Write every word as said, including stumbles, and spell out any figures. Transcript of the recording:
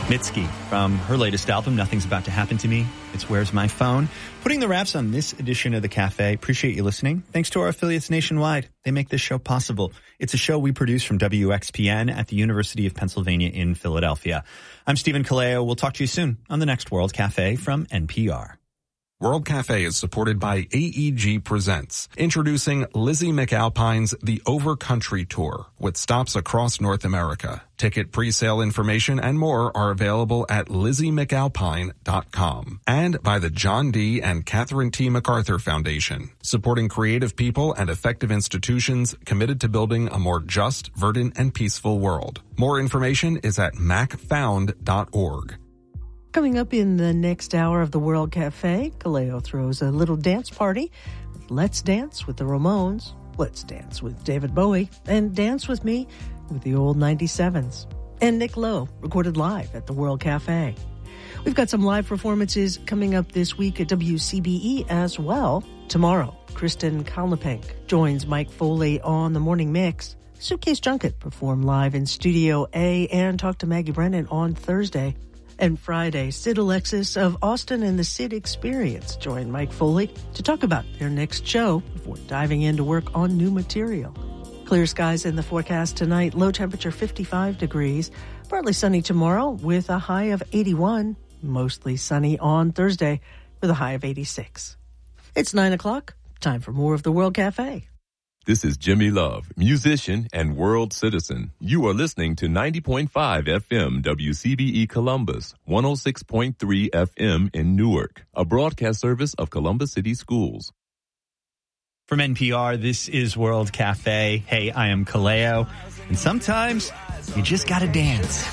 Mitski from her latest album, Nothing's About to Happen to Me. It's Where's My Phone? Putting the wraps on this edition of The Cafe. Appreciate you listening. Thanks to our affiliates nationwide. They make this show possible. It's a show we produce from W X P N at the University of Pennsylvania in Philadelphia. I'm Stephen Kaleo. We'll talk to you soon on the next World Cafe from N P R. World Cafe is supported by A E G Presents, introducing Lizzie McAlpine's The Overcountry Tour with stops across North America. Ticket pre-sale information and more are available at lizzie mcalpine dot com. And by the John D. and Catherine T. MacArthur Foundation, supporting creative people and effective institutions committed to building a more just, verdant, and peaceful world. More information is at mac found dot org. Coming up in the next hour of the World Cafe, Kaleo throws a little dance party. Let's Dance with the Ramones, Let's Dance with David Bowie, and Dance with Me with the old ninety-sevens. And Nick Lowe, recorded live at the World Cafe. We've got some live performances coming up this week at W C B E as well. Tomorrow, Kristen Kalnapenk joins Mike Foley on The Morning Mix. Suitcase Junket perform live in Studio A and talk to Maggie Brennan on Thursday. And Friday, Sid Alexis of Austin and the Sid Experience join Mike Foley to talk about their next show before diving into work on new material. Clear skies in the forecast tonight, low temperature fifty-five degrees, partly sunny tomorrow with a high of eighty-one, mostly sunny on Thursday with a high of eighty-six. It's nine o'clock, time for more of the World Cafe. This is Jimmy Love, musician and world citizen. You are listening to ninety point five F M W C B E Columbus, one oh six point three F M in Newark, a broadcast service of Columbus City Schools. From N P R, this is World Cafe. Hey, I am Kaleo. And sometimes you just gotta dance.